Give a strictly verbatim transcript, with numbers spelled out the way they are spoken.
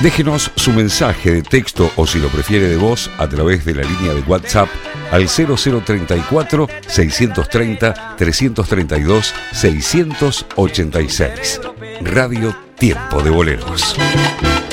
Déjenos su mensaje de texto o si lo prefiere de voz a través de la línea de WhatsApp al cero cero treinta y cuatro, seiscientos treinta, trescientos treinta y dos, seiscientos ochenta y seis. Radio Tiempo de Boleros.